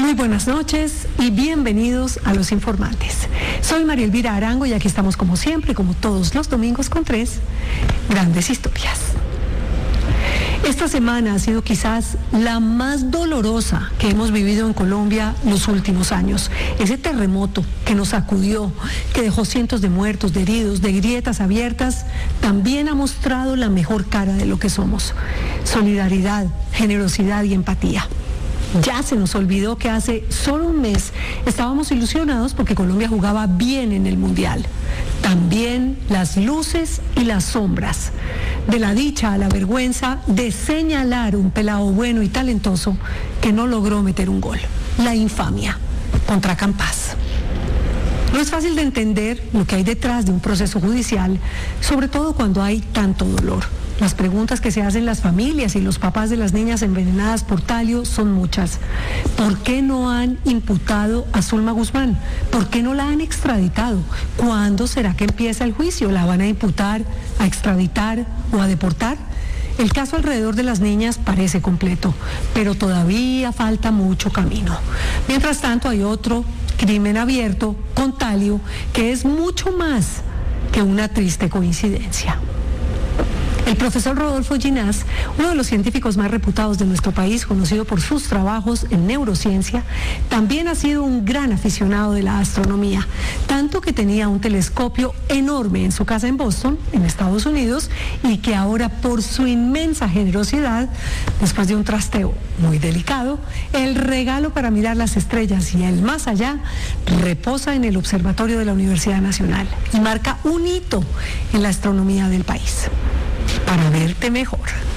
Muy buenas noches y bienvenidos a Los Informantes. Soy María Elvira Arango y aquí estamos como siempre, como todos los domingos, con 3 grandes historias. Esta semana ha sido quizás la más dolorosa que hemos vivido en Colombia los últimos años. Ese terremoto que nos sacudió, que dejó cientos de muertos, de heridos, de grietas abiertas, también ha mostrado la mejor cara de lo que somos: solidaridad, generosidad y empatía. Ya se nos olvidó que hace solo un mes estábamos ilusionados porque Colombia jugaba bien en el Mundial. También las luces y las sombras, de la dicha a la vergüenza de señalar un pelado bueno y talentoso que no logró meter un gol. La infamia contra Campas. No es fácil de entender lo que hay detrás de un proceso judicial, sobre todo cuando hay tanto dolor. Las preguntas que se hacen las familias y los papás de las niñas envenenadas por talio son muchas. ¿Por qué no han imputado a Zulma Guzmán? ¿Por qué no la han extraditado? ¿Cuándo será que empieza el juicio? ¿La van a imputar, a extraditar o a deportar? El caso alrededor de las niñas parece completo, pero todavía falta mucho camino. Mientras tanto, hay otro crimen abierto con talio que es mucho más que una triste coincidencia. El profesor Rodolfo Ginás, uno de los científicos más reputados de nuestro país, conocido por sus trabajos en neurociencia, también ha sido un gran aficionado de la astronomía, tanto que tenía un telescopio enorme en su casa en Boston, en Estados Unidos, y que ahora, por su inmensa generosidad, después de un trasteo muy delicado, el regalo para mirar las estrellas y el más allá reposa en el Observatorio de la Universidad Nacional y marca un hito en la astronomía del país. Para verte mejor.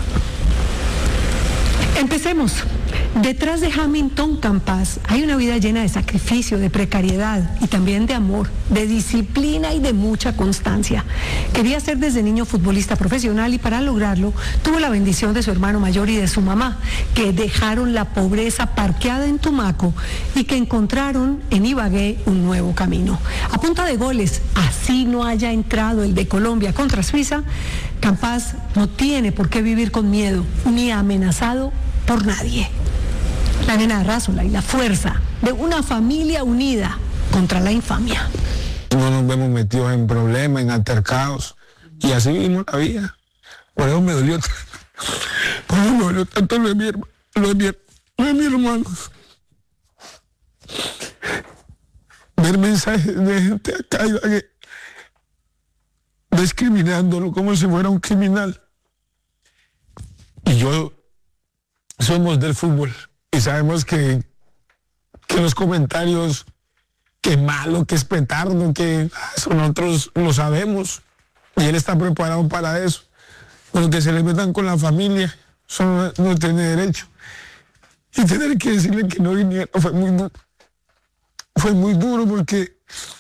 Empecemos. Detrás de Hamilton Campas hay una vida llena de sacrificio, de precariedad y también de amor, de disciplina y de mucha constancia. Quería ser desde niño futbolista profesional y para lograrlo tuvo la bendición de su hermano mayor y de su mamá, que dejaron la pobreza parqueada en Tumaco y que encontraron en Ibagué un nuevo camino. A punta de goles, así no haya entrado el de Colombia contra Suiza, Campas no tiene por qué vivir con miedo ni amenazado por nadie. La nena de Rásola y la fuerza de una familia unida contra la infamia. No nos vemos metidos en problemas, en altercados, y así vivimos la vida. Por eso me dolió tanto lo de mi hermano. Ver mensajes de gente acá discriminándolo como si fuera un criminal. Y yo somos del fútbol y sabemos que los comentarios, que malo, que es petardo, que eso nosotros lo sabemos y él está preparado para eso. Pero que se le metan con la familia, eso no tiene derecho. Y tener que decirle que no viniera fue muy duro porque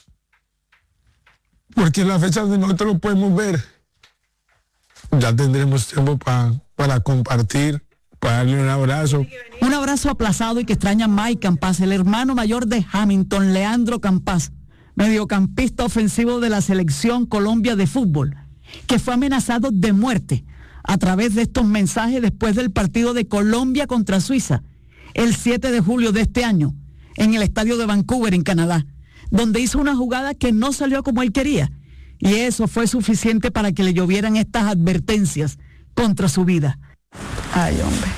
en la fecha donde nosotros lo podemos ver, ya tendremos tiempo para compartir, para darle un abrazo. Un abrazo aplazado y que extraña Mike Campas, el hermano mayor de Hamilton, Leandro Campas, mediocampista ofensivo de la selección Colombia de fútbol, que fue amenazado de muerte a través de estos mensajes después del partido de Colombia contra Suiza, el 7 de julio de este año, en el estadio de Vancouver, en Canadá, donde hizo una jugada que no salió como él quería, y eso fue suficiente para que le llovieran estas advertencias contra su vida. Ay, hombre.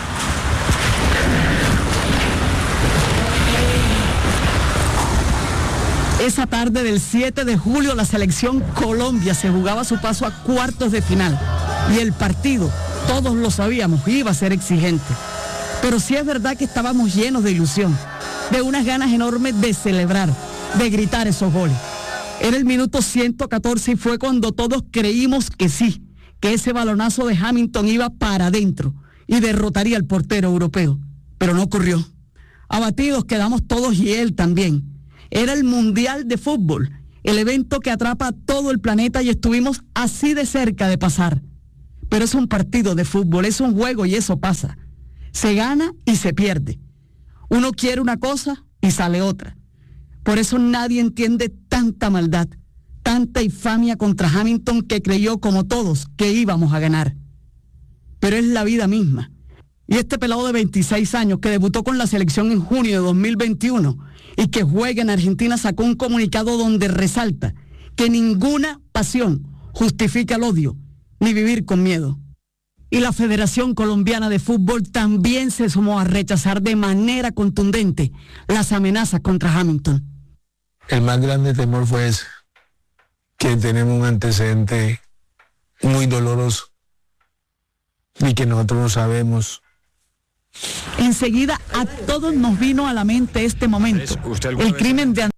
Esa tarde del 7 de julio la selección Colombia se jugaba su paso a cuartos de final y el partido, todos lo sabíamos, iba a ser exigente. Pero sí es verdad que estábamos llenos de ilusión, de unas ganas enormes de celebrar, de gritar esos goles. Era el minuto 114 y fue cuando todos creímos que sí, que ese balonazo de Hamilton iba para adentro y derrotaría al portero europeo. Pero no ocurrió. Abatidos quedamos todos y él también. Era el Mundial de Fútbol, el evento que atrapa a todo el planeta y estuvimos así de cerca de pasar. Pero es un partido de fútbol, es un juego y eso pasa. Se gana y se pierde. Uno quiere una cosa y sale otra. Por eso nadie entiende tanta maldad, tanta infamia contra Hamilton, que creyó como todos que íbamos a ganar. Pero es la vida misma. Y este pelado de 26 años que debutó con la selección en junio de 2021 y que juega en Argentina sacó un comunicado donde resalta que ninguna pasión justifica el odio ni vivir con miedo. Y la Federación Colombiana de Fútbol también se sumó a rechazar de manera contundente las amenazas contra Hamilton. El más grande temor fue ese, que tenemos un antecedente muy doloroso y que nosotros no sabemos. Enseguida a todos nos vino a la mente este momento, el crimen de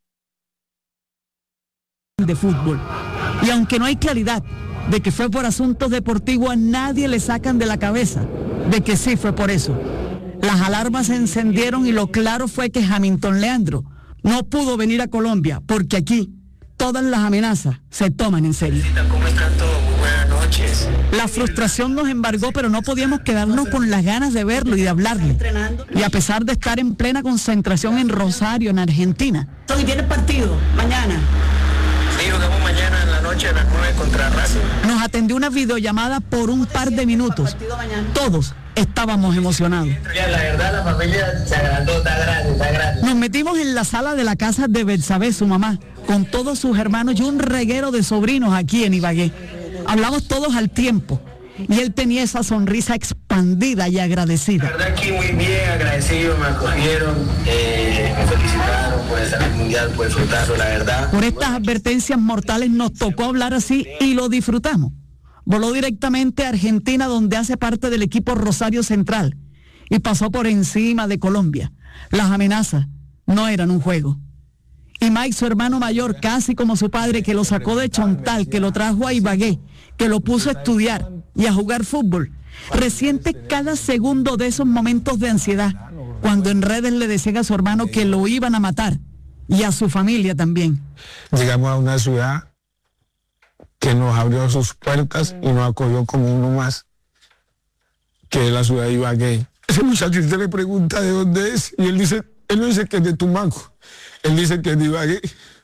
fútbol. Y aunque no hay claridad de que fue por asuntos deportivos, a nadie le sacan de la cabeza de que sí fue por eso. Las alarmas se encendieron y lo claro fue que Hamilton Leandro no pudo venir a Colombia porque aquí todas las amenazas se toman en serio. ¿Cómo están todos? Muy buenas noches. La frustración nos embargó, pero no podíamos quedarnos con las ganas de verlo y de hablarle. Y a pesar de estar en plena concentración en Rosario, en Argentina. ¿Y tiene partido mañana? Sí, jugamos mañana en la noche a las 9 contra Racing. Nos atendió una videollamada por un par de minutos. Todos estábamos emocionados. La verdad, la familia se agrandó, está grande. Nos metimos en la sala de la casa de Betsabé, su mamá, con todos sus hermanos y un reguero de sobrinos aquí en Ibagué. Hablamos todos al tiempo y él tenía esa sonrisa expandida y agradecida. La verdad aquí muy bien, agradecido, me acogieron, me felicitaron por estar en el Mundial, por disfrutarlo, la verdad. Por estas advertencias mortales nos tocó hablar así y lo disfrutamos. Voló directamente a Argentina, donde hace parte del equipo Rosario Central, y pasó por encima de Colombia. Las amenazas no eran un juego. Y Mike, su hermano mayor, casi como su padre, que lo sacó de Chontal, que lo trajo a Ibagué, que lo puso a estudiar y a jugar fútbol, resiente cada segundo de esos momentos de ansiedad, cuando en redes le decían a su hermano que lo iban a matar, y a su familia también. Llegamos a una ciudad que nos abrió sus puertas y nos acogió como uno más, que es la ciudad de Ibagué. Ese muchacho, usted le pregunta de dónde es, y él no dice que es de Tumaco, él dice que es de Ibagué.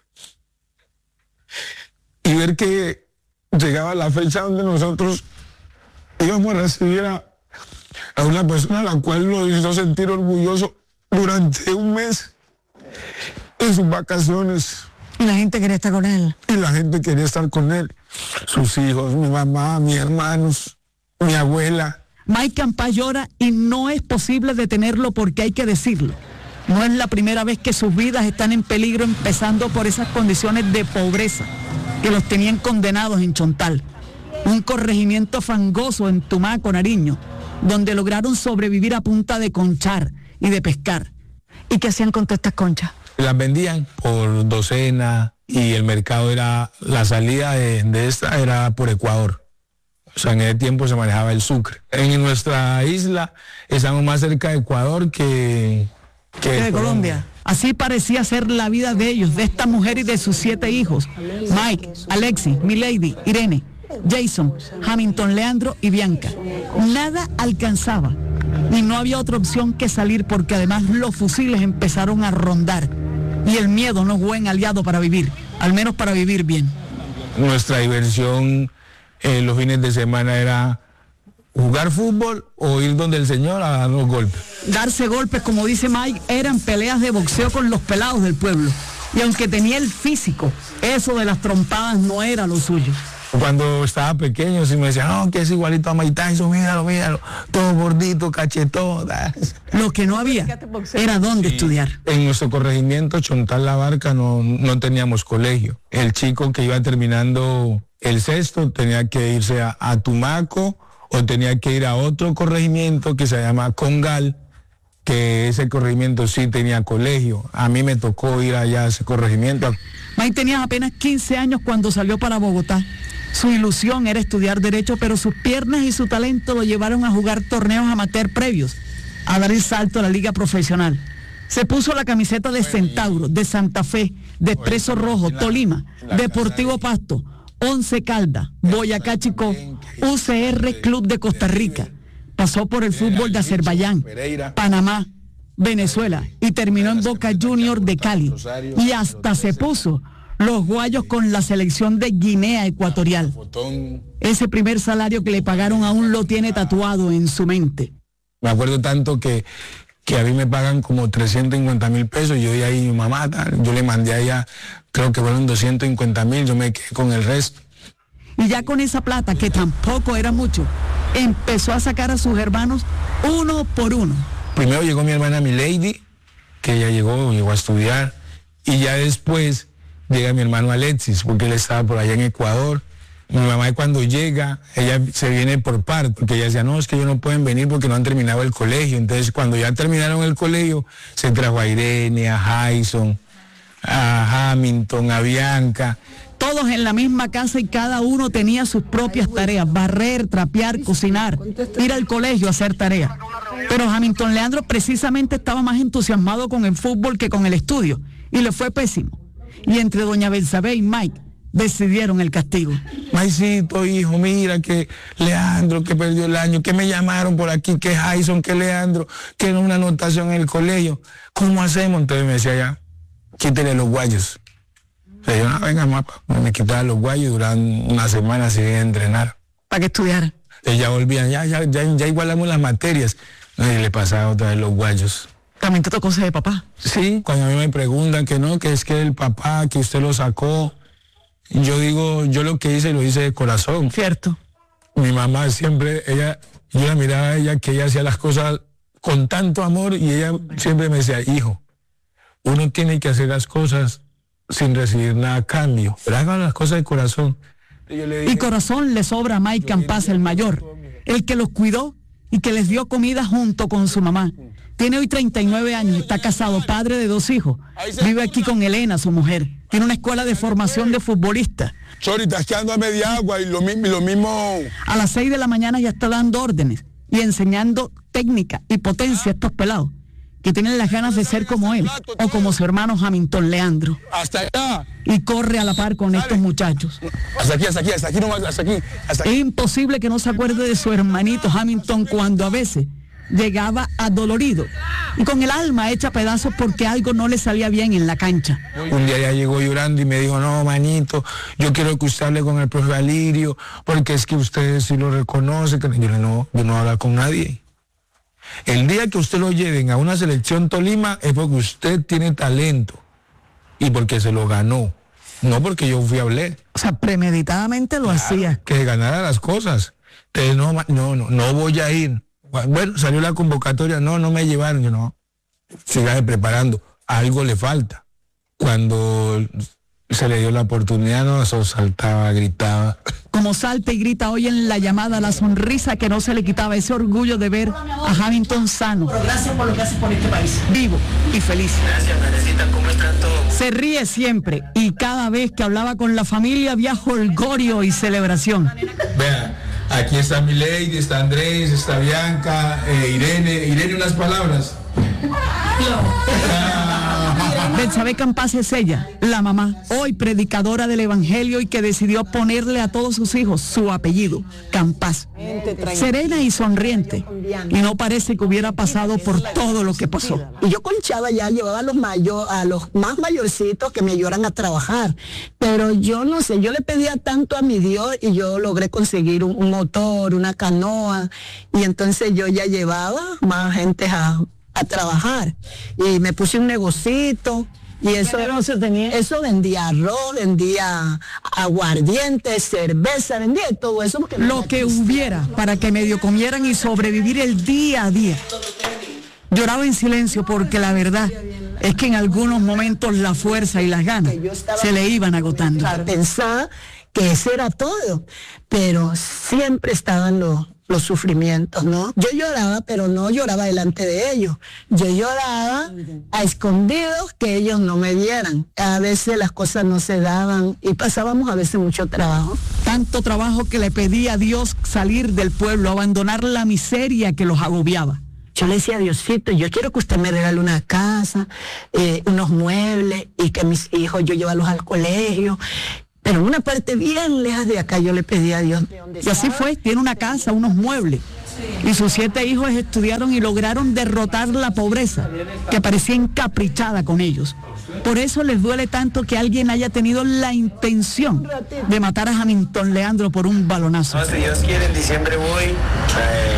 Y ver que llegaba la fecha donde nosotros íbamos a recibir a una persona a la cual lo hizo sentir orgulloso durante un mes en sus vacaciones. Y la gente quería estar con él. Y la gente quería estar con él. Sus hijos, mi mamá, mis hermanos, mi abuela. Mike Campa llora y no es posible detenerlo porque hay que decirlo. No es la primera vez que sus vidas están en peligro, empezando por esas condiciones de pobreza que los tenían condenados en Chontal. Un corregimiento fangoso en Tumaco, Nariño, donde lograron sobrevivir a punta de conchar y de pescar. ¿Y qué hacían con todas estas conchas? Las vendían por docena y el mercado era, la salida de esta era por Ecuador. O sea, en ese tiempo se manejaba el Sucre. En nuestra isla estamos más cerca de Ecuador que de Colombia. Así parecía ser la vida de ellos, de esta mujer y de sus 7 hijos. Mike, Alexis, Milady, Irene, Jason, Hamilton Leandro y Bianca. Nada alcanzaba y no había otra opción que salir, porque además los fusiles empezaron a rondar y el miedo no es buen aliado para vivir, al menos para vivir bien. Nuestra diversión los fines de semana era jugar fútbol o ir donde el señor a darnos golpes. Darse golpes, como dice Mike, eran peleas de boxeo con los pelados del pueblo. Y aunque tenía el físico, eso de las trompadas no era lo suyo. Cuando estaba pequeño, si me decían, no, que es igualito a Mike Tyson, míralo, todo gordito, cachetón. Lo que no había era dónde estudiar. En nuestro corregimiento, Chontal La Barca, no teníamos colegio. El chico que iba terminando el sexto tenía que irse a Tumaco, o tenía que ir a otro corregimiento que se llama Congal, que ese corregimiento sí tenía colegio. A mí me tocó ir allá a ese corregimiento. Mike tenía apenas 15 años cuando salió para Bogotá. Su ilusión era estudiar Derecho, pero sus piernas y su talento lo llevaron a jugar torneos amateur previos, a dar el salto a la liga profesional. Se puso la camiseta de Centauro, de Santa Fe, de Expreso Rojo, Tolima, Deportivo Pasto, Once Caldas, Boyacá Chicó, UCR Club de Costa Rica. Pasó por el fútbol de Azerbaiyán, Panamá, Venezuela y terminó en Boca Juniors de Cali. Y hasta se puso los guayos con la selección de Guinea Ecuatorial. Ese primer salario que le pagaron aún lo tiene tatuado en su mente. Me acuerdo tanto que a mí me pagan como 350,000 pesos, yo y ahí mi mamá, yo le mandé a ella, creo que fueron 250,000, yo me quedé con el resto. Y ya con esa plata, que tampoco era mucho, empezó a sacar a sus hermanos uno por uno. Primero llegó mi hermana Milady, que ella llegó a estudiar, y ya después llega mi hermano Alexis, porque él estaba por allá en Ecuador. Mi mamá cuando llega, ella se viene por parte, porque ella decía, no, es que ellos no pueden venir porque no han terminado el colegio. Entonces, cuando ya terminaron el colegio, se trajo a Irene, a Jason, a Hamilton, a Bianca. Todos en la misma casa y cada uno tenía sus propias tareas, barrer, trapear, cocinar, ir al colegio a hacer tareas. Pero Hamilton Leandro precisamente estaba más entusiasmado con el fútbol que con el estudio, y le fue pésimo. Y entre doña Belsabé y Mike decidieron el castigo. Maicito, hijo, mira que Leandro, que perdió el año, que me llamaron por aquí, que Jason, que Leandro, que no una anotación en el colegio. ¿Cómo hacemos? Entonces me decía ya, quítele los guayos. O sea, yo, venga, mapa, me quitaba los guayos, duraban una semana sin entrenar. ¿Para qué estudiar? Ya volvían, ya igualamos las materias. Y le pasaba otra vez los guayos. ¿También te tocó ser de papá? Sí, cuando a mí me preguntan que no, que es que el papá, que usted lo sacó, yo digo, yo lo que hice, lo hice de corazón. Cierto. Mi mamá siempre, yo la miraba a ella, que ella hacía las cosas con tanto amor, y ella siempre me decía, hijo, uno tiene que hacer las cosas sin recibir nada a cambio, pero haga las cosas de corazón. Y corazón le sobra a Mike Campas, el mayor, el que los cuidó y que les dio comida junto con su mamá. Tiene hoy 39 años, está casado, padre de 2 hijos. Vive aquí con Elena, su mujer. Tiene una escuela de formación de futbolistas. Chori, estás quedando a media agua y lo mismo. A las 6 de la mañana ya está dando órdenes y enseñando técnica y potencia a estos pelados que tienen las ganas de ser como él o como su hermano Hamilton Leandro. Hasta allá. Y corre a la par con estos muchachos. Hasta aquí nomás, hasta aquí. Es imposible que no se acuerde de su hermanito Hamilton cuando a veces llegaba adolorido y con el alma hecha pedazos porque algo no le salía bien en la cancha. Un día ya llegó llorando y me dijo, no, manito, yo quiero que usted hable con el profe Alirio, porque es que usted sí lo reconoce. Yo le no, yo no hablo con nadie. El día que usted lo lleven a una selección Tolima es porque usted tiene talento y porque se lo ganó, no porque yo fui a hablar. O sea, premeditadamente lo hacía. Que ganara las cosas. Entonces, no voy a ir. Bueno, salió la convocatoria, no me llevaron, yo no. Siga preparando, algo le falta. Cuando se le dio la oportunidad, no, eso saltaba, gritaba. Como salta y grita hoy en la llamada, la sonrisa que no se le quitaba, ese orgullo de ver a Hamilton sano. Pero gracias por lo que haces por este país. Vivo y feliz. Gracias, Marecita, ¿cómo están todos? Se ríe siempre y cada vez que hablaba con la familia había jolgorio y celebración. Vea, aquí está Milady, está Andrés, está Bianca, Irene, unas palabras. Belsabé Campas es ella, la mamá, hoy predicadora del Evangelio y que decidió ponerle a todos sus hijos su apellido, Campas. Serena y sonriente, y no parece que hubiera pasado por todo lo que pasó. Y yo con Chava ya llevaba a los más mayorcitos que me ayudaran a trabajar, pero yo no sé, yo le pedía tanto a mi Dios y yo logré conseguir un motor, una canoa, y entonces yo ya llevaba más gente a trabajar y me puse un negocito y eso vendía arroz, vendía aguardiente, cerveza, vendía todo eso porque lo que hubiera para que medio comieran y sobrevivir el día a día. Lloraba en silencio porque la verdad es que en algunos momentos la fuerza y las ganas se le iban agotando. Pensaba que eso era todo, pero siempre estaban los sufrimientos, ¿no? Yo lloraba, pero no lloraba delante de ellos. Yo lloraba a escondidos que ellos no me vieran. A veces las cosas no se daban y pasábamos a veces mucho trabajo. Tanto trabajo que le pedía a Dios salir del pueblo, abandonar la miseria que los agobiaba. Yo le decía a Diosito, yo quiero que usted me regale una casa, unos muebles y que mis hijos yo llevarlos al colegio. Pero en una parte bien lejos de acá yo le pedí a Dios. Y así fue, tiene una casa, unos muebles. Y sus 7 hijos estudiaron y lograron derrotar la pobreza, que parecía encaprichada con ellos. Por eso les duele tanto que alguien haya tenido la intención de matar a Hamilton Leandro por un balonazo. No, si Dios quiere, en diciembre voy.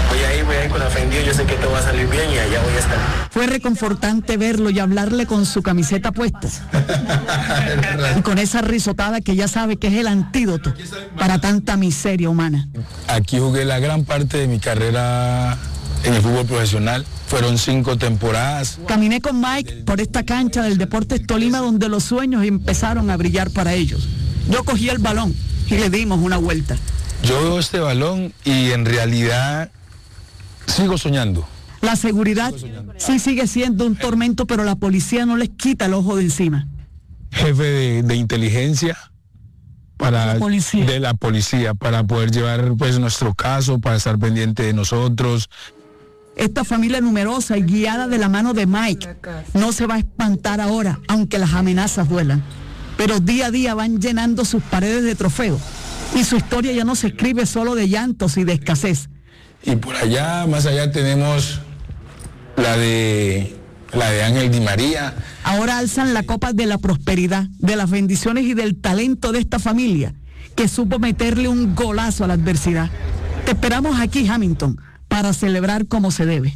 voy a ir con la fe en Dios, yo sé que todo va a salir bien y allá voy a estar. Fue reconfortante verlo y hablarle con su camiseta puesta. Y con esa risotada que ya sabe que es el antídoto para tanta miseria humana. Aquí jugué la gran parte de mi carrera en el fútbol profesional. Fueron 5 temporadas. Caminé con Mike por esta cancha del Deportes Tolima donde los sueños empezaron a brillar para ellos. Yo cogí el balón y le dimos una vuelta. Yo veo este balón y en realidad sigo soñando. La seguridad sí sigue siendo un tormento, pero la policía no les quita el ojo de encima. Jefe de inteligencia de la policía para poder llevar pues nuestro caso, para estar pendiente de nosotros. Esta familia numerosa y guiada de la mano de Mike no se va a espantar ahora, aunque las amenazas duelan. Pero día a día van llenando sus paredes de trofeos y su historia ya no se escribe solo de llantos y de escasez. Y por allá, más allá tenemos la de Ángel Di María. Ahora alzan la copa de la prosperidad, de las bendiciones y del talento de esta familia, que supo meterle un golazo a la adversidad. Te esperamos aquí, Hamilton, para celebrar como se debe.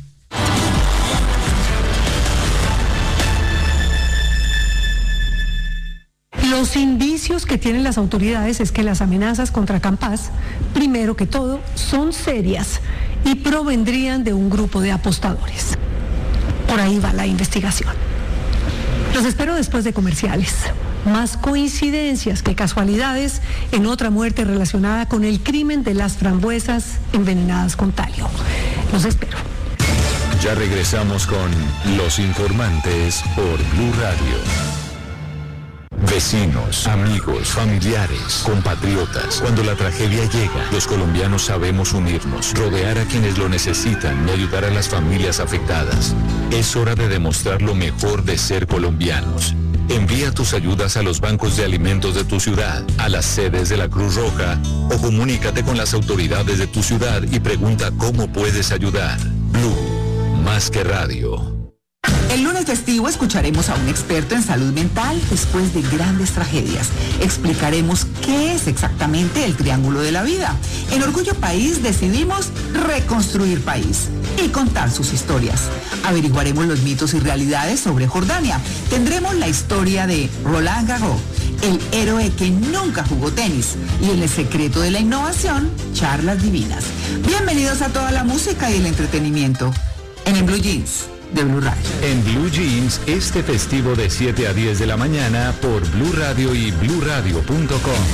Los indicios que tienen las autoridades es que las amenazas contra Campás, primero que todo, son serias y provendrían de un grupo de apostadores. Por ahí va la investigación. Los espero después de comerciales. Más coincidencias que casualidades en otra muerte relacionada con el crimen de las frambuesas envenenadas con talio. Los espero. Ya regresamos con Los Informantes por Blue Radio. Vecinos, amigos, familiares, compatriotas. Cuando la tragedia llega, los colombianos sabemos unirnos, rodear a quienes lo necesitan y ayudar a las familias afectadas. Es hora de demostrar lo mejor de ser colombianos. Envía tus ayudas a los bancos de alimentos de tu ciudad, a las sedes de la Cruz Roja o comunícate con las autoridades de tu ciudad y pregunta cómo puedes ayudar. Blue, más que radio. El lunes festivo escucharemos a un experto en salud mental después de grandes tragedias. Explicaremos qué es exactamente el triángulo de la vida. En Orgullo País decidimos reconstruir país y contar sus historias. Averiguaremos los mitos y realidades sobre Jordania. Tendremos la historia de Roland Garros, el héroe que nunca jugó tenis, y en el secreto de la innovación, charlas divinas. Bienvenidos a toda la música y el entretenimiento en Blue Jeans de Blue Radio. En Blue Jeans, este festivo de 7 a 10 de la mañana por Blue Radio y BlueRadio.com.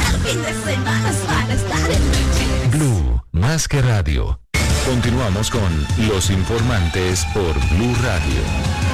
Blue, más que radio. Continuamos con Los Informantes por Blue Radio.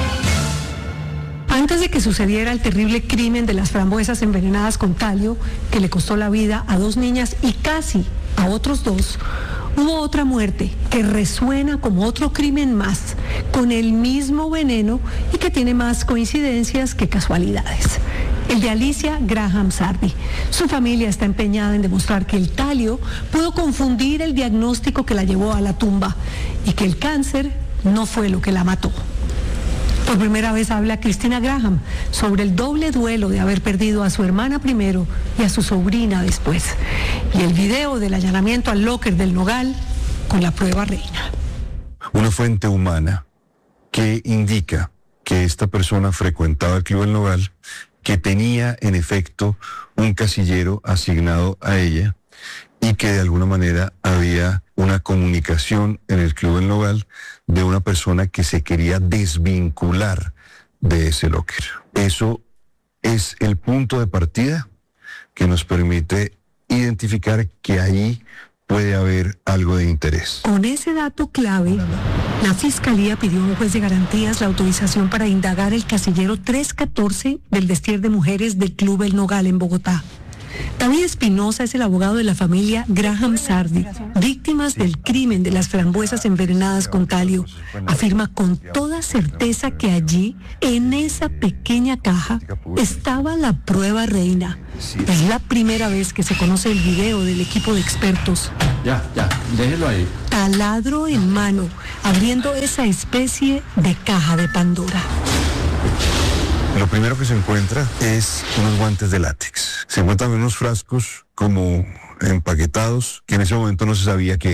Antes de que sucediera el terrible crimen de las frambuesas envenenadas con talio, que le costó la vida a 2 niñas y casi a otros 2, hubo otra muerte que resuena como otro crimen más, con el mismo veneno y que tiene más coincidencias que casualidades. El de Alicia Graham Sardi. Su familia está empeñada en demostrar que el talio pudo confundir el diagnóstico que la llevó a la tumba y que el cáncer no fue lo que la mató. Por primera vez habla Cristina Graham sobre el doble duelo de haber perdido a su hermana primero y a su sobrina después. Y el video del allanamiento al locker del Nogal con la prueba reina. Una fuente humana que indica que esta persona frecuentaba el Club El Nogal, que tenía en efecto un casillero asignado a ella y que de alguna manera había una comunicación en el Club El Nogal de una persona que se quería desvincular de ese locker. Eso es el punto de partida que nos permite identificar que ahí puede haber algo de interés. Con ese dato clave, la Fiscalía pidió a un juez de garantías la autorización para indagar el casillero 314 del Destier de Mujeres del Club El Nogal en Bogotá. David Espinosa es el abogado de la familia Graham Sardi, víctimas del crimen de las frambuesas envenenadas con talio. Afirma con toda certeza que allí, en esa pequeña caja, estaba la prueba reina. Es la primera vez que se conoce el video del equipo de expertos. Ya, déjelo ahí. Taladro en mano, abriendo esa especie de caja de Pandora. Lo primero que se encuentra es unos guantes de látex. Se encuentran unos frascos como empaquetados que en ese momento no se sabía qué era.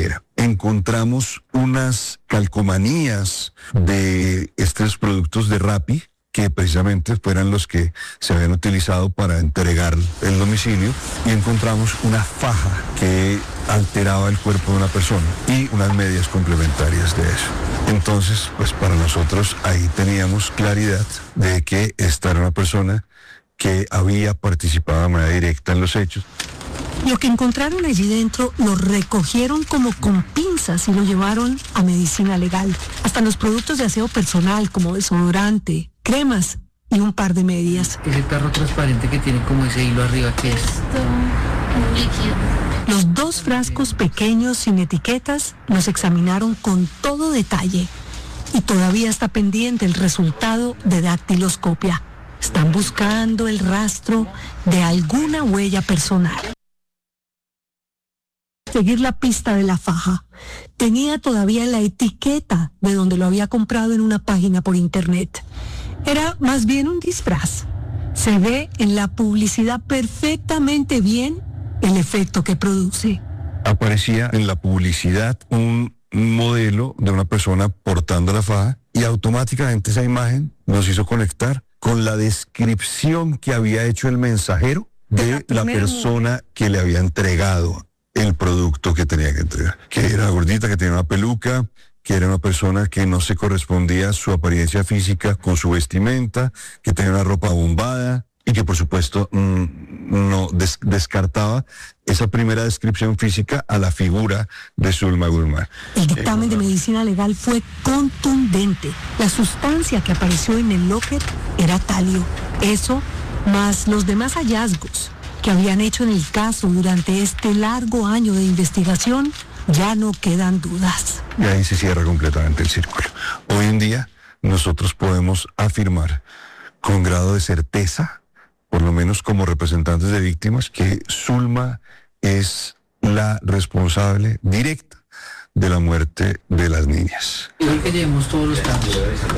encontramos unas calcomanías de estos productos de Rappi, que precisamente fueran los que se habían utilizado para entregar el domicilio, y encontramos una faja que alteraba el cuerpo de una persona y unas medias complementarias de eso. Entonces, pues para nosotros ahí teníamos claridad de que esta era una persona que había participado de manera directa en los hechos. Lo que encontraron allí dentro lo recogieron como con pinzas y lo llevaron a medicina legal. Hasta los productos de aseo personal como desodorante, cremas y un par de medias. Ese tarro transparente que tiene como ese hilo arriba, ¿qué es? Un líquido. Los 2 frascos pequeños sin etiquetas los examinaron con todo detalle y todavía está pendiente el resultado de dactiloscopia. Están buscando el rastro de alguna huella personal. Seguir la pista de la faja. Tenía todavía la etiqueta de donde lo había comprado en una página por internet. Era más bien un disfraz. Se ve en la publicidad perfectamente bien el efecto que produce. Aparecía en la publicidad un modelo de una persona portando la faja y automáticamente esa imagen nos hizo conectar con la descripción que había hecho el mensajero de la persona que le había entregado el producto que tenía que entregar, que era gordita, que tenía una peluca, que era una persona que no se correspondía a su apariencia física con su vestimenta, que tenía una ropa bombada y que por supuesto no descartaba esa primera descripción física a la figura de Zulma Guzmán. El dictamen de medicina legal fue contundente. La sustancia que apareció en el locker era talio. Eso, más los demás hallazgos que habían hecho en el caso durante este largo año de investigación, ya no quedan dudas. Y ahí se cierra completamente el círculo. Hoy en día nosotros podemos afirmar con grado de certeza, por lo menos como representantes de víctimas, que Zulma es la responsable directa de la muerte de las niñas. Igual que llevemos todos los casos.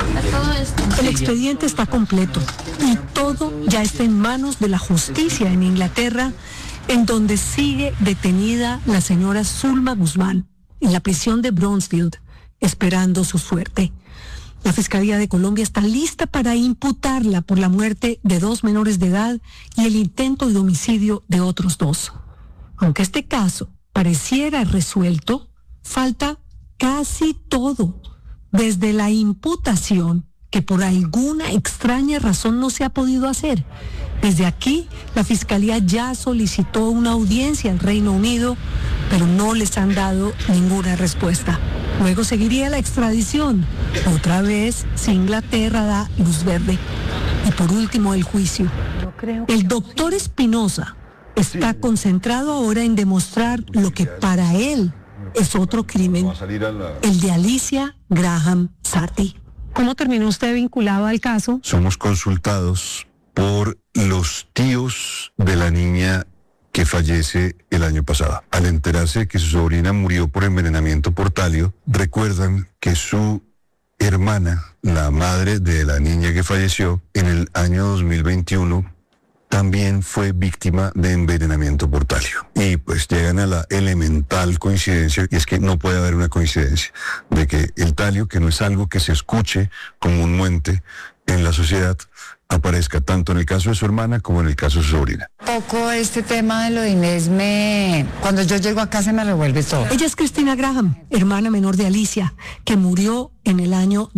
El expediente está completo y todo ya está en manos de la justicia en Inglaterra, en donde sigue detenida la señora Zulma Guzmán en la prisión de Bronzefield, esperando su suerte. La Fiscalía de Colombia está lista para imputarla por la muerte de 2 menores de edad y el intento de homicidio de otros 2. Aunque este caso pareciera resuelto, falta casi todo, desde la imputación, que por alguna extraña razón no se ha podido hacer. Desde aquí, la Fiscalía ya solicitó una audiencia al Reino Unido, pero no les han dado ninguna respuesta. Luego seguiría la extradición, otra vez si Inglaterra da luz verde. Y por último, el juicio. El doctor Espinosa está concentrado ahora en demostrar lo que para él es otro crimen, el de Alicia Graham Sarti. ¿Cómo terminó usted vinculado al caso? Somos consultados por los tíos de la niña que fallece el año pasado. Al enterarse de que su sobrina murió por envenenamiento por talio, recuerdan que su hermana, la madre de la niña que falleció, en el año 2021, también fue víctima de envenenamiento por talio. Y pues llegan a la elemental coincidencia, y es que no puede haber una coincidencia, de que el talio, que no es algo que se escuche comúnmente en la sociedad, aparezca tanto en el caso de su hermana como en el caso de su sobrina. Poco este tema de lo de Inés cuando yo llego acá se me revuelve todo. Ella es Cristina Graham, hermana menor de Alicia, que murió en el año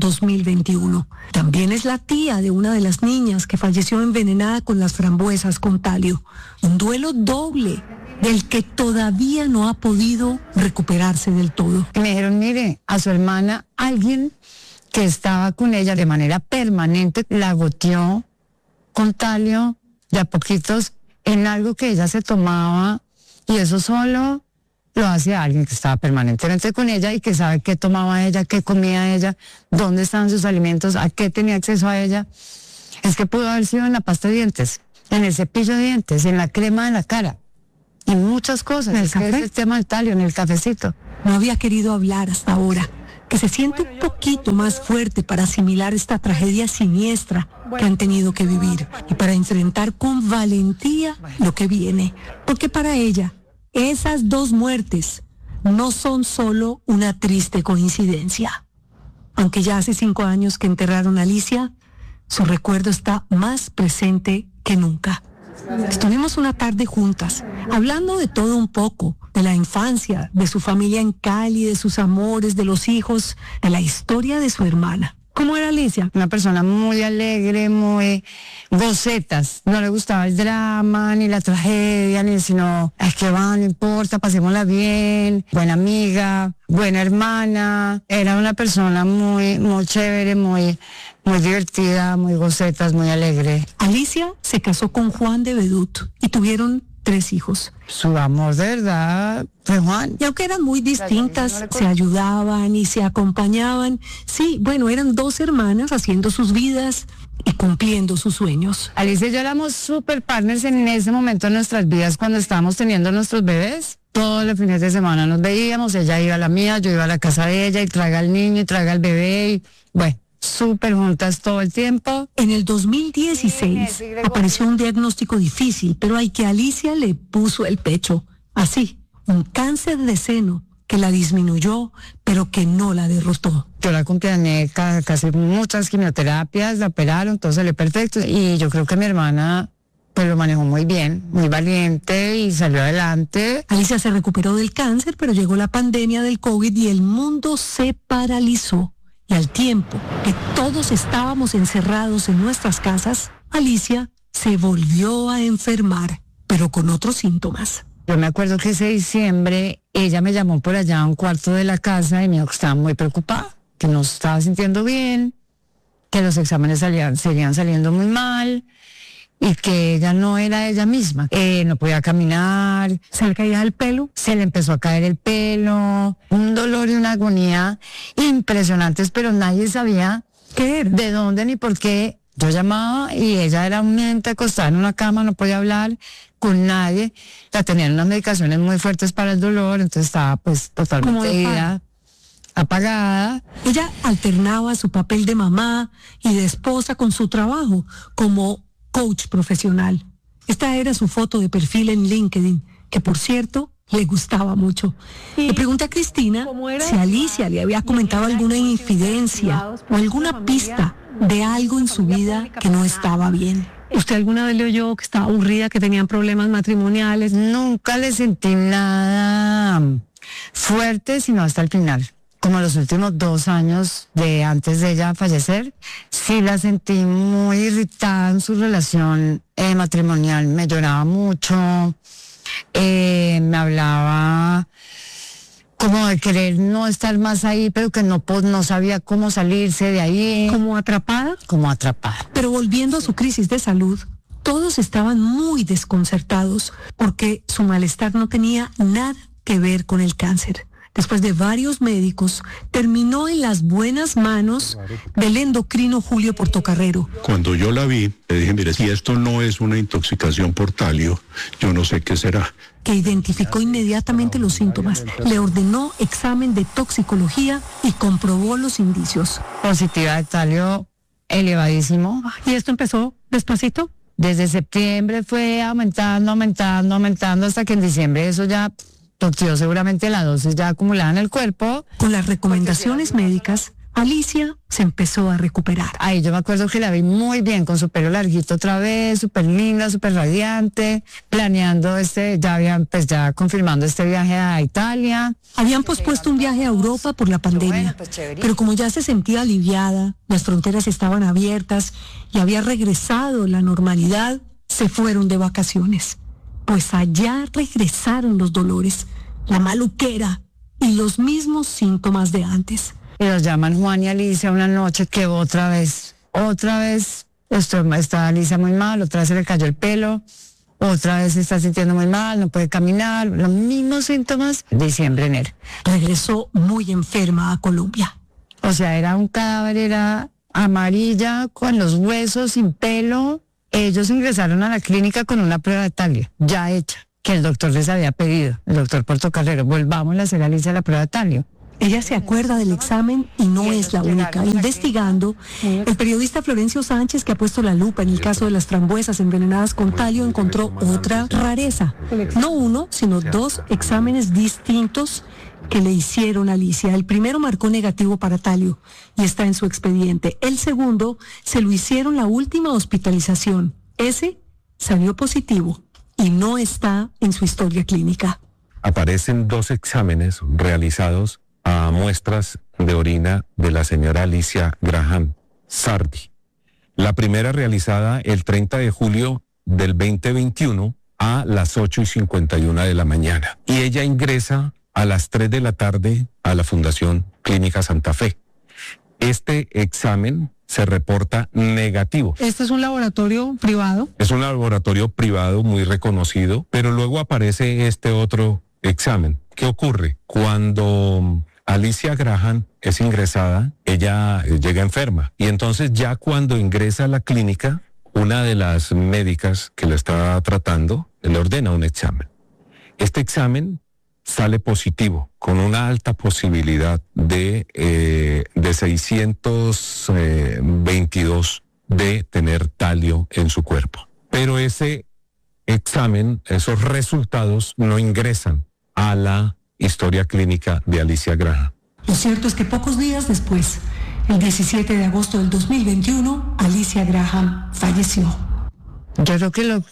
2021. También es la tía de una de las niñas que falleció envenenada con las frambuesas con talio. Un duelo doble del que todavía no ha podido recuperarse del todo. Y me dijeron, mire, a su hermana alguien que estaba con ella de manera permanente la goteó con talio de a poquitos en algo que ella se tomaba, y eso solo lo hace alguien que estaba permanentemente con ella y que sabe qué tomaba ella, qué comía ella, dónde estaban sus alimentos, a qué tenía acceso a ella. Es que pudo haber sido en la pasta de dientes, en el cepillo de dientes, en la crema de la cara, y muchas cosas. ¿En el café? Es el tema del talio, en el cafecito. No había querido hablar hasta ahora, que se siente un poquito más fuerte para asimilar esta tragedia siniestra que han tenido que vivir y para enfrentar con valentía lo que viene. Porque para ella, esas 2 muertes no son solo una triste coincidencia. Aunque ya hace 5 años que enterraron a Alicia, su recuerdo está más presente que nunca. Estuvimos una tarde juntas, hablando de todo un poco, de la infancia, de su familia en Cali, de sus amores, de los hijos, de la historia de su hermana. ¿Cómo era Alicia? Una persona muy alegre, muy gocetas. No le gustaba el drama, ni la tragedia, ni sino, es que va, no importa, pasémosla bien. Buena amiga, buena hermana. Era una persona muy, muy chévere, muy divertida, muy gocetas, muy alegre. Alicia se casó con Juan de Bedut y tuvieron 3 hijos. Su amor de verdad fue Juan. Y aunque eran muy distintas, se ayudaban y se acompañaban. Sí, bueno, eran 2 hermanas haciendo sus vidas y cumpliendo sus sueños. Alicia y yo éramos super partners en ese momento de nuestras vidas cuando estábamos teniendo nuestros bebés. Todos los fines de semana nos veíamos, ella iba a la mía, yo iba a la casa de ella y traiga al niño y traiga al bebé y bueno. Súper juntas todo el tiempo. En el 2016 apareció un diagnóstico difícil, pero al que Alicia le puso el pecho. Así, un cáncer de seno que la disminuyó, pero que no la derrotó. Yo la acompañé casi muchas quimioterapias, la operaron, todo salió perfecto. Y yo creo que mi hermana pues lo manejó muy bien, muy valiente y salió adelante. Alicia se recuperó del cáncer, pero llegó la pandemia del COVID y el mundo se paralizó. Y al tiempo que todos estábamos encerrados en nuestras casas, Alicia se volvió a enfermar, pero con otros síntomas. Yo me acuerdo que ese diciembre ella me llamó por allá a un cuarto de la casa y me dijo que estaba muy preocupada, que no se estaba sintiendo bien, que los exámenes seguían saliendo muy mal y que ella no era ella misma. No podía caminar. ¿Se le caía el pelo? Se le empezó a caer el pelo. Un dolor y una agonía impresionantes, pero nadie sabía qué era, de dónde ni por qué. Yo llamaba y ella era un ente acostada en una cama, no podía hablar con nadie. La tenían unas medicaciones muy fuertes para el dolor, entonces estaba pues totalmente herida, apagada. Ella alternaba su papel de mamá y de esposa con su trabajo como coach profesional. Esta era su foto de perfil en LinkedIn, que por cierto le gustaba mucho. Le pregunté a Cristina si Alicia le había comentado alguna infidencia o alguna pista de algo en su vida que no estaba bien. ¿Usted alguna vez le oyó que estaba aburrida, que tenían problemas matrimoniales? Nunca le sentí nada fuerte, sino hasta el final. Como los últimos 2 años de antes de ella fallecer, sí la sentí muy irritada en su relación matrimonial. Me lloraba mucho, me hablaba como de querer no estar más ahí, pero que no sabía cómo salirse de ahí. ¿Como atrapada? Como atrapada. Pero volviendo a su crisis de salud, todos estaban muy desconcertados porque su malestar no tenía nada que ver con el cáncer. Después de varios médicos, terminó en las buenas manos del endocrino Julio Portocarrero. Cuando yo la vi, le dije, mire, si esto no es una intoxicación por talio, yo no sé qué será. Que identificó inmediatamente los síntomas, le ordenó examen de toxicología y comprobó los indicios. Positiva de talio elevadísimo. ¿Y esto empezó despacito? Desde septiembre fue aumentando hasta que en diciembre eso ya toxió seguramente la dosis ya acumulada en el cuerpo. Con las recomendaciones médicas, Alicia se empezó a recuperar. Ahí yo me acuerdo que la vi muy bien, con su pelo larguito otra vez, súper linda, súper radiante, planeando ya confirmando este viaje a Italia. Habían pospuesto un viaje a Europa por la pandemia, pero como ya se sentía aliviada, las fronteras estaban abiertas y había regresado la normalidad, se fueron de vacaciones. Pues allá regresaron los dolores, la maluquera y los mismos síntomas de antes. Y nos llaman Juan y Alicia una noche que otra vez, está Alicia muy mal, otra vez se le cayó el pelo, otra vez se está sintiendo muy mal, no puede caminar, los mismos síntomas, diciembre, enero. Regresó muy enferma a Colombia. O sea, era un cadáver, era amarilla, con los huesos, sin pelo. Ellos ingresaron a la clínica con una prueba de talio ya hecha, que el doctor les había pedido, el doctor Portocarrero, volvamos a hacer a Alicia la prueba de talio. Ella se acuerda del examen y no es la única. Investigando, el periodista Florencio Sánchez, que ha puesto la lupa en el caso de las frambuesas envenenadas con talio, encontró otra rareza. No uno, sino 2 exámenes distintos que le hicieron a Alicia. El primero marcó negativo para talio y está en su expediente. El segundo se lo hicieron la última hospitalización. Ese salió positivo y no está en su historia clínica. Aparecen 2 exámenes realizados a muestras de orina de la señora Alicia Graham Sardi. La primera realizada el 30 de julio del 2021 a las 8:51 de la mañana. Y ella ingresa a las 3 de la tarde a la Fundación Clínica Santa Fe. Este examen se reporta negativo. ¿Este es un laboratorio privado? Es un laboratorio privado muy reconocido, pero luego aparece este otro examen. ¿Qué ocurre? Cuando Alicia Graham es ingresada, ella llega enferma. Y entonces ya cuando ingresa a la clínica, una de las médicas que la está tratando le ordena un examen. Este examen sale positivo, con una alta posibilidad de 622 de tener talio en su cuerpo. Pero ese examen, esos resultados no ingresan a la historia clínica de Alicia Graham. Lo cierto es que pocos días después, el 17 de agosto del 2021, Alicia Graham falleció. Yo creo que lo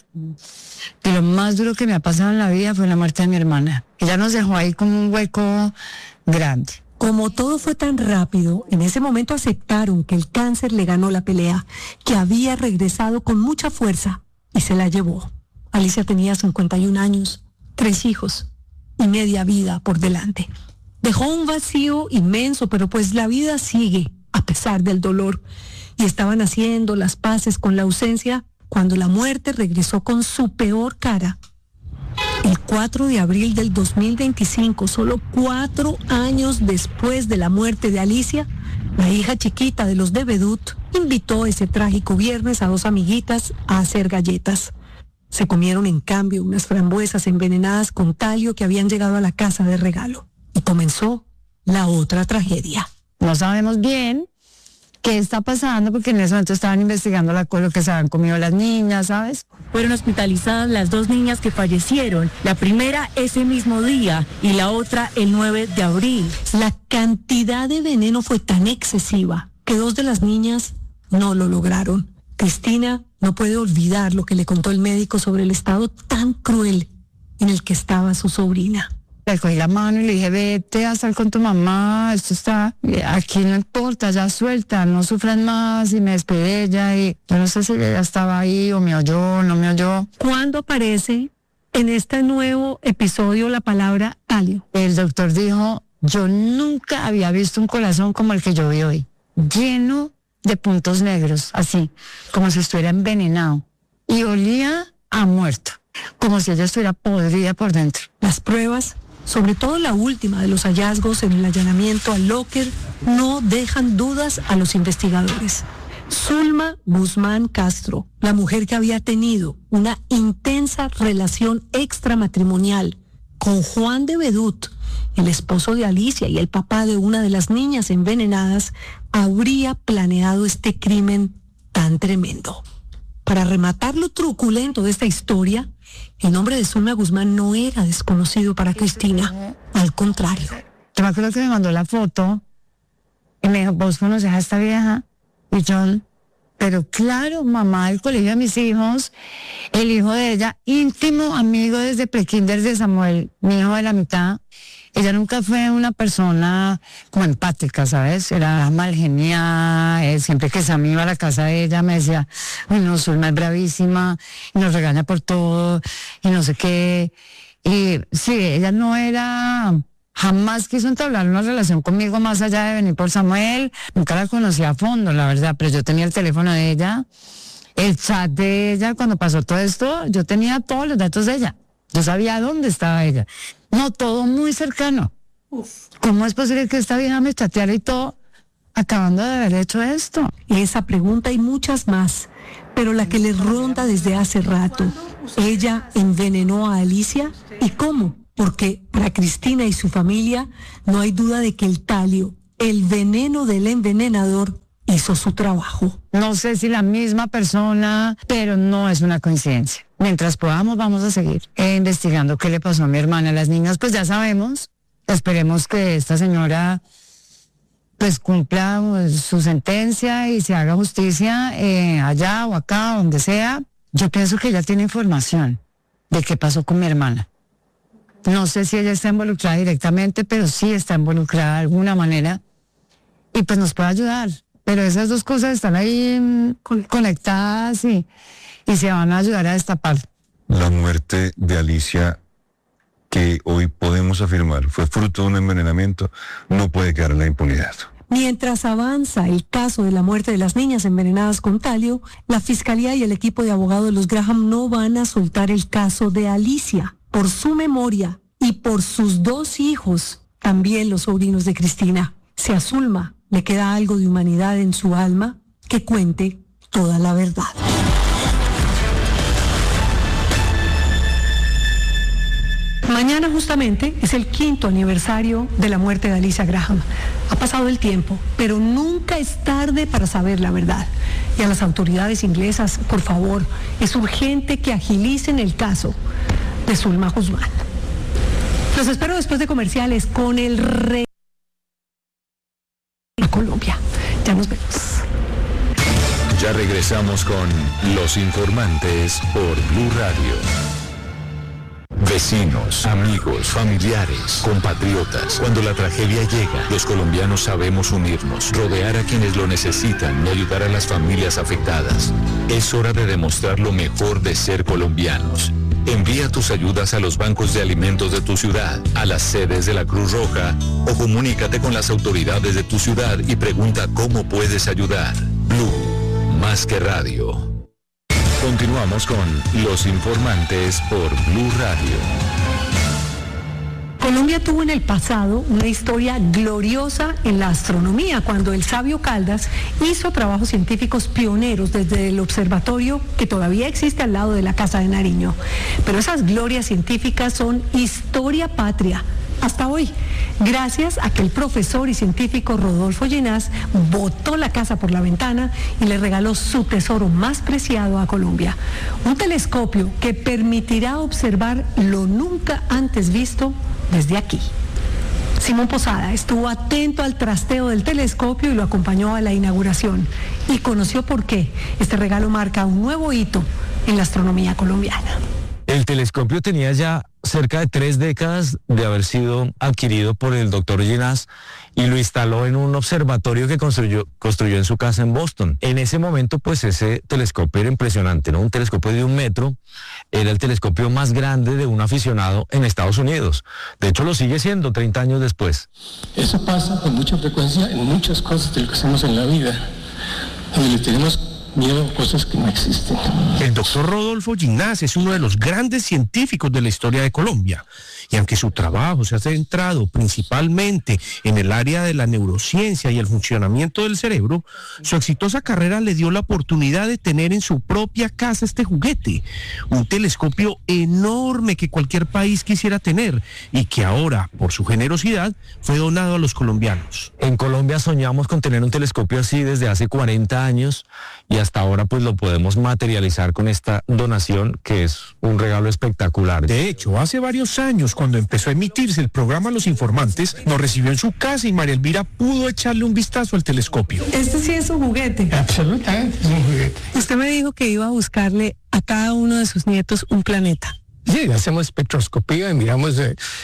más duro que me ha pasado en la vida fue la muerte de mi hermana. Ella nos dejó ahí como un hueco grande. Como todo fue tan rápido, en ese momento aceptaron que el cáncer le ganó la pelea, que había regresado con mucha fuerza y se la llevó. Alicia tenía 51 años, 3 hijos y media vida por delante. Dejó un vacío inmenso, pero pues la vida sigue a pesar del dolor. Y estaban haciendo las paces con la ausencia cuando la muerte regresó con su peor cara. El 4 de abril del 2025, solo 4 años después de la muerte de Alicia, la hija chiquita de los de Bedut invitó ese trágico viernes a 2 amiguitas a hacer galletas. Se comieron en cambio unas frambuesas envenenadas con talio que habían llegado a la casa de regalo. Y comenzó la otra tragedia. No sabemos bien qué está pasando porque en ese momento estaban investigando lo que se habían comido las niñas, ¿sabes? Fueron hospitalizadas las 2 niñas que fallecieron. La primera ese mismo día y la otra el 9 de abril. La cantidad de veneno fue tan excesiva que 2 de las niñas no lo lograron. Cristina no puede olvidar lo que le contó el médico sobre el estado tan cruel en el que estaba su sobrina. Le cogí la mano y le dije, vete a estar con tu mamá, esto está, aquí no importa, ya suelta, no sufran más. Y me despedí de ella y yo no sé si ella estaba ahí o me oyó, no me oyó. ¿Cuándo aparece en este nuevo episodio la palabra talio? El doctor dijo, yo nunca había visto un corazón como el que yo vi hoy, lleno de puntos negros, así, como si estuviera envenenado. Y olía a muerto, como si ella estuviera podrida por dentro. Las pruebas, sobre todo la última de los hallazgos en el allanamiento al locker, no dejan dudas a los investigadores. Zulma Guzmán Castro, la mujer que había tenido una intensa relación extramatrimonial con Juan de Bedut, el esposo de Alicia y el papá de una de las niñas envenenadas, habría planeado este crimen tan tremendo. Para rematar lo truculento de esta historia, el nombre de Zulma Guzmán no era desconocido para Cristina, al contrario. Yo me acuerdo que me mandó la foto y me dijo, ¿vos conoces a esta vieja? Y yo, pero claro, mamá del colegio de mis hijos, el hijo de ella, íntimo amigo desde prekinder de Samuel, mi hijo de la mitad. Ella nunca fue una persona como empática, ¿sabes? Era mal geniada, siempre que Sammy iba a la casa de ella me decía, uy, no, Zulma es bravísima, y nos regaña por todo, y no sé qué. Y sí, ella no era, jamás quiso entablar una relación conmigo más allá de venir por Samuel, nunca la conocí a fondo, la verdad, pero yo tenía el teléfono de ella, el chat de ella, cuando pasó todo esto, yo tenía todos los datos de ella. Yo sabía dónde estaba ella. No, todo muy cercano. ¿Cómo es posible que esta vieja me chateara y todo acabando de haber hecho esto? Esa pregunta y muchas más, pero la que le ronda desde hace rato. ¿Ella envenenó a Alicia? ¿Y cómo? porque para Cristina y su familia no hay duda de que el talio, el veneno del envenenador, hizo su trabajo. No sé si la misma persona, pero no es una coincidencia. Mientras podamos, vamos a seguir investigando qué le pasó a mi hermana. Las niñas, pues ya sabemos. Esperemos que esta señora pues cumpla su sentencia y se haga justicia allá o acá, donde sea. Yo pienso que ella tiene información de qué pasó con mi hermana. No sé si ella está involucrada directamente, pero sí está involucrada de alguna manera y pues nos puede ayudar. Pero esas dos cosas están ahí conectadas y se van a ayudar a destapar. La muerte de Alicia, que hoy podemos afirmar fue fruto de un envenenamiento, no puede quedar en la impunidad. Mientras avanza el caso de la muerte de las niñas envenenadas con talio, la Fiscalía y el equipo de abogados de los Graham no van a soltar el caso de Alicia por su memoria y por sus 2 hijos, también los sobrinos de Cristina. Si a Zulma le queda algo de humanidad en su alma, que cuente toda la verdad. Mañana justamente es el 5º aniversario de la muerte de Alicia Graham. Ha pasado el tiempo, pero nunca es tarde para saber la verdad. Y a las autoridades inglesas, por favor, es urgente que agilicen el caso de Zulma Guzmán. Los espero después de comerciales con el rey a Colombia. Ya nos vemos. Ya regresamos con Los Informantes por Blue Radio. Vecinos, amigos, familiares, compatriotas. Cuando la tragedia llega, los colombianos sabemos unirnos, rodear a quienes lo necesitan y ayudar a las familias afectadas. Es hora de demostrar lo mejor de ser colombianos. Envía tus ayudas a los bancos de alimentos de tu ciudad, a las sedes de la Cruz Roja o comunícate con las autoridades de tu ciudad y pregunta cómo puedes ayudar. Blue, más que radio. Continuamos con Los Informantes por Blue Radio. Colombia tuvo en el pasado una historia gloriosa en la astronomía, cuando el sabio Caldas hizo trabajos científicos pioneros desde el observatorio que todavía existe al lado de la Casa de Nariño. Pero esas glorias científicas son historia patria hasta hoy, gracias a que el profesor y científico Rodolfo Ginás botó la casa por la ventana y le regaló su tesoro más preciado a Colombia, un telescopio que permitirá observar lo nunca antes visto desde aquí. Simón Posada estuvo atento al trasteo del telescopio y lo acompañó a la inauguración y conoció por qué este regalo marca un nuevo hito en la astronomía colombiana. El telescopio tenía ya cerca de 3 décadas de haber sido adquirido por el doctor Ginás y lo instaló en un observatorio que construyó en su casa en Boston. En ese momento, pues ese telescopio era impresionante, ¿no? Un telescopio de 1 metro, era el telescopio más grande de un aficionado en Estados Unidos. De hecho, lo sigue siendo 30 años después. Eso pasa con mucha frecuencia en muchas cosas de lo que hacemos en la vida, donde le tenemos miedo a cosas que no existen. El doctor Rodolfo Ginás es uno de los grandes científicos de la historia de Colombia. Y aunque su trabajo se ha centrado principalmente en el área de la neurociencia y el funcionamiento del cerebro, su exitosa carrera le dio la oportunidad de tener en su propia casa este juguete, un telescopio enorme que cualquier país quisiera tener y que ahora, por su generosidad, fue donado a los colombianos. En Colombia soñamos con tener un telescopio así desde hace 40 años y hasta ahora pues lo podemos materializar con esta donación, que es un regalo espectacular. De hecho, hace varios años, cuando empezó a emitirse el programa Los Informantes, nos recibió en su casa y María Elvira pudo echarle un vistazo al telescopio. Este sí es un juguete. Absolutamente es un juguete. Usted me dijo que iba a buscarle a cada uno de sus nietos un planeta. Sí, hacemos espectroscopía y miramos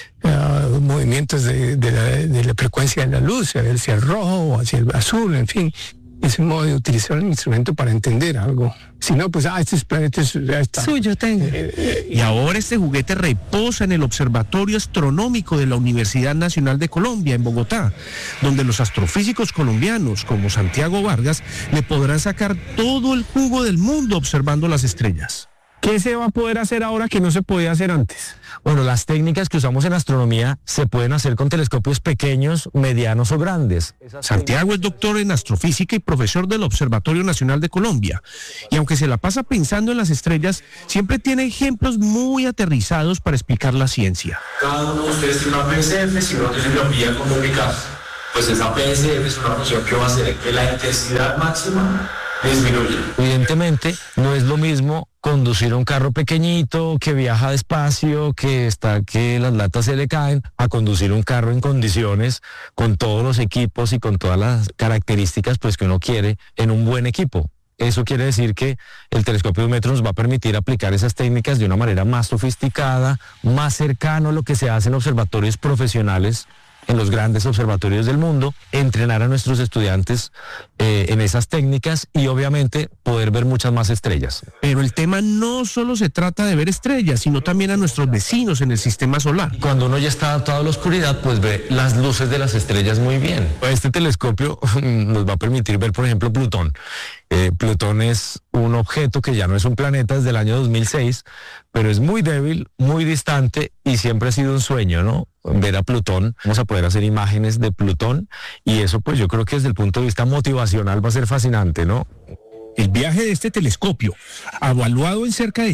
movimientos de la frecuencia de la luz, a ver hacia el rojo o hacia el azul, en fin. Es un modo de utilizar el instrumento para entender algo. Si no, pues, este planeta ya está. Suyo tengo. Y ahora este juguete reposa en el Observatorio Astronómico de la Universidad Nacional de Colombia, en Bogotá, donde los astrofísicos colombianos, como Santiago Vargas, le podrán sacar todo el jugo del mundo observando las estrellas. ¿Qué se va a poder hacer ahora que no se podía hacer antes? Bueno, las técnicas que usamos en astronomía se pueden hacer con telescopios pequeños, medianos o grandes. Santiago es doctor en astrofísica y profesor del Observatorio Nacional de Colombia. Y aunque se la pasa pensando en las estrellas, siempre tiene ejemplos muy aterrizados para explicar la ciencia. Cada uno de ustedes tiene una PSF, si uno tiene miopía con ubicar, pues esa PSF es una función que va a hacer que la intensidad máxima disminuya. Evidentemente, no es lo mismo conducir un carro pequeñito que viaja despacio, que las latas se le caen, a conducir un carro en condiciones con todos los equipos y con todas las características pues que uno quiere en un buen equipo. Eso quiere decir que el telescopio de un metro nos va a permitir aplicar esas técnicas de una manera más sofisticada, más cercano a lo que se hace en observatorios profesionales, en los grandes observatorios del mundo, entrenar a nuestros estudiantes en esas técnicas y obviamente poder ver muchas más estrellas. Pero el tema no solo se trata de ver estrellas, sino también a nuestros vecinos en el sistema solar. Cuando uno ya está adaptado a la oscuridad, pues ve las luces de las estrellas muy bien. Este telescopio nos va a permitir ver, por ejemplo, Plutón. Plutón es un objeto que ya no es un planeta desde el año 2006, pero es muy débil, muy distante y siempre ha sido un sueño, ¿no? Ver a Plutón, vamos a poder hacer imágenes de Plutón y eso pues yo creo que desde el punto de vista motivacional va a ser fascinante, ¿no? El viaje de este telescopio, evaluado en cerca de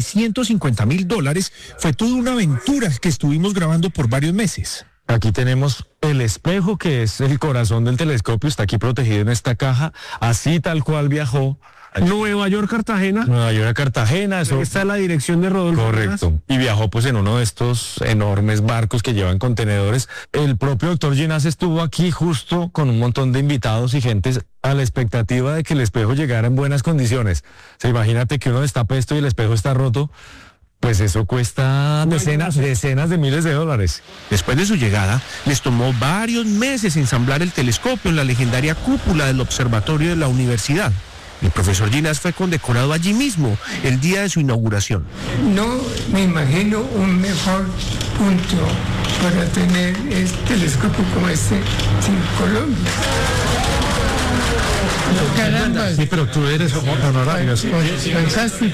$150,000, fue toda una aventura que estuvimos grabando por varios meses. Aquí tenemos el espejo que es el corazón del telescopio, está aquí protegido en esta caja, así tal cual viajó. Nueva York, Cartagena. Nueva York, Cartagena. Eso está en la dirección de Rodolfo. Correcto. Y viajó pues en uno de estos enormes barcos que llevan contenedores. El propio doctor Ginás estuvo aquí justo con un montón de invitados y gentes a la expectativa de que el espejo llegara en buenas condiciones. O sea, imagínate que uno destapa esto y el espejo está roto. Pues eso cuesta decenas de miles de dólares. Después de su llegada, les tomó varios meses ensamblar el telescopio en la legendaria cúpula del observatorio de la universidad. El profesor Ginás fue condecorado allí mismo, el día de su inauguración. No me imagino un mejor punto para tener este telescopio como este en Colombia. Caramba. Sí, pero tú eres honorario. Fantástico.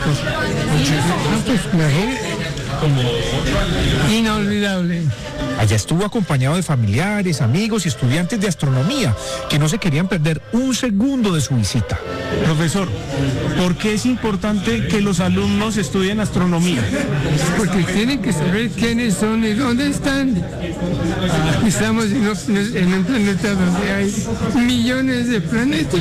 Inolvidable. Allá estuvo acompañado de familiares, amigos y estudiantes de astronomía que no se querían perder un segundo de su visita. Profesor, ¿por qué es importante que los alumnos estudien astronomía? Porque tienen que saber quiénes son y dónde están. Estamos en un planeta donde hay millones de planetas.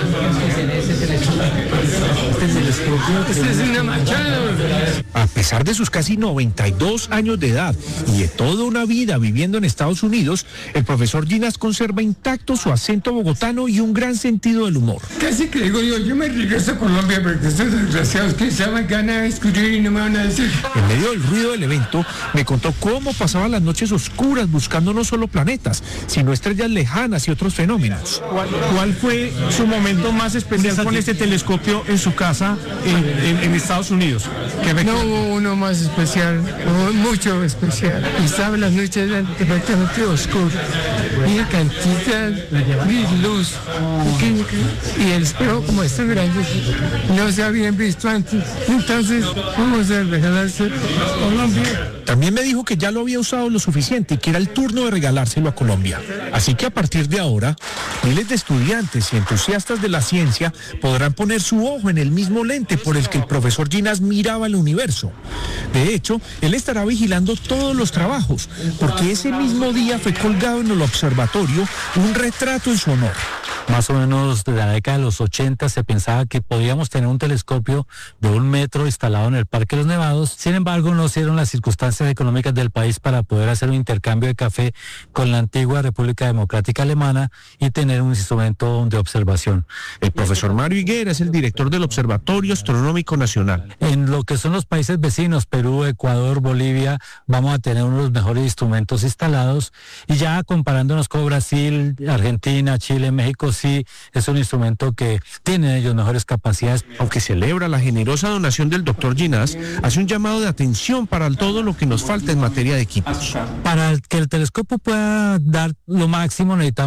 Este es una machada. A pesar de sus casi 92 años de edad y de toda una vida viviendo en Estados Unidos, el profesor Ginás conserva intacto su acento bogotano y un gran sentido del humor. Casi que digo yo me regreso a Colombia porque estos desgraciados que saben que van a escuchar y no me van a decir. En medio del ruido del evento, me contó cómo pasaban las noches oscuras buscando no solo planetas, sino estrellas lejanas y otros fenómenos. ¿Cuál fue su momento más especial con este telescopio en su casa en Estados Unidos? No hubo uno más especial, mucho especial. Estaba las noches completamente oscuras, y cantidad de luz, y el espejo como está grande, no se habían visto antes. Entonces, vamos a regalarse a Colombia. También me dijo que ya lo había usado lo suficiente y que era el turno de regalárselo a Colombia. Así que a partir de ahora, miles de estudiantes y entusiastas de la ciencia podrán poner su ojo en el mismo lente por el que el profesor Ginás miraba el universo. De hecho, él estará vigilando todos los trabajos, porque ese mismo día fue colgado en el observatorio un retrato en su honor. Más o menos desde la década de los 80 se pensaba que podíamos tener un telescopio de 1 metro instalado en el Parque de los Nevados. Sin embargo, no se dieron las circunstancias económicas del país para poder hacer un intercambio de café con la antigua República Democrática Alemana y tener un instrumento de observación. El profesor Mario Higuera es el director del Observatorio Astronómico Nacional. En lo que son los países vecinos, Perú, Ecuador, Bolivia, vamos a tener uno de los mejores instrumentos instalados, y ya comparándonos con Brasil, Argentina, Chile, México, sí es un instrumento que tiene ellos mejores capacidades. Aunque celebra la generosa donación del doctor Ginás, hace un llamado de atención para todo lo que nos falta en materia de equipos. Para que el telescopio pueda dar lo máximo necesitamos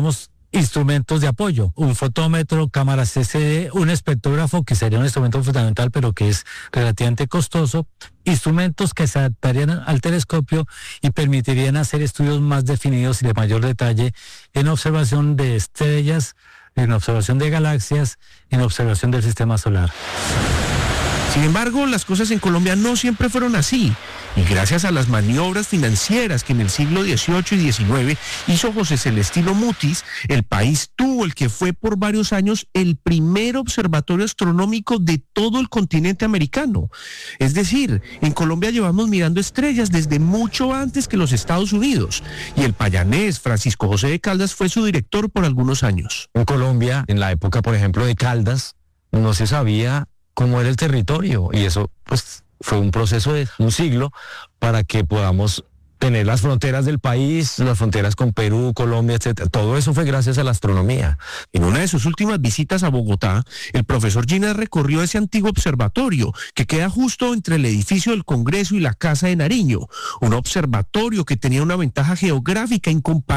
instrumentos de apoyo, un fotómetro, cámaras CCD, un espectrógrafo, que sería un instrumento fundamental, pero que es relativamente costoso, instrumentos que se adaptarían al telescopio y permitirían hacer estudios más definidos y de mayor detalle en observación de estrellas, en observación de galaxias, en observación del sistema solar. Sin embargo, las cosas en Colombia no siempre fueron así, y gracias a las maniobras financieras que en el siglo XVIII y XIX hizo José Celestino Mutis, el país tuvo el que fue por varios años el primer observatorio astronómico de todo el continente americano. Es decir, en Colombia llevamos mirando estrellas desde mucho antes que los Estados Unidos, y el payanés Francisco José de Caldas fue su director por algunos años. En Colombia, en la época, por ejemplo, de Caldas, no se sabía cómo era el territorio, y eso pues fue un proceso de un siglo para que podamos tener las fronteras del país, las fronteras con Perú, Colombia, etcétera. Todo eso fue gracias a la astronomía. En una de sus últimas visitas a Bogotá, el profesor Ginás recorrió ese antiguo observatorio que queda justo entre el edificio del Congreso y la Casa de Nariño, un observatorio que tenía una ventaja geográfica incomparable